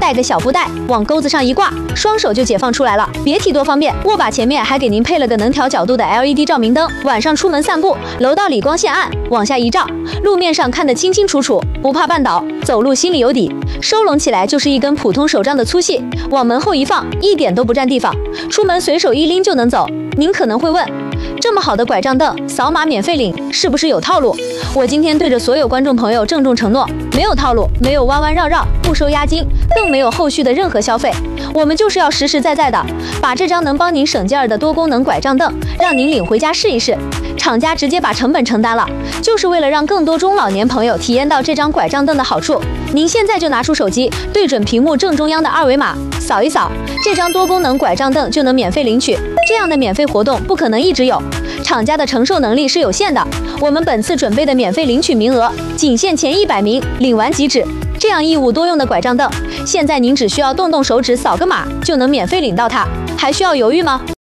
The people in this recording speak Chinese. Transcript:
带个小布袋，往钩子上一挂，双手就解放出来了，别提多方便。握把前面还给您配了个能调角度的 LED 照明灯，晚上出门散步，楼道里光线暗，往下一照，路面上看得清清楚楚，不怕绊倒，走路心里有底。收拢起来就是一根普通手杖的粗细，往门后一放，一点都不占地方，出门随手一拎就能走。您可能会问，这么好的拐杖凳，扫码免费领，是不是有套路？我今天对着所有观众朋友郑重承诺，没有套路，没有弯弯绕绕，不收押金，更没有后续的任何消费。我们就是要实实在在的把这张能帮您省劲儿的多功能拐杖凳，让您领回家试一试。厂家直接把成本承担了，就是为了让更多中老年朋友体验到这张拐杖凳的好处。您现在就拿出手机，对准屏幕正中央的二维码，扫一扫，这张多功能拐杖凳就能免费领取。这样的免费活动不可能一直有，厂家的承受能力是有限的。我们本次准备的免费领取名额仅限前100名，领完即止。这样一物多用的拐杖凳，现在您只需要动动手指扫个码就能免费领到它，还需要犹豫吗？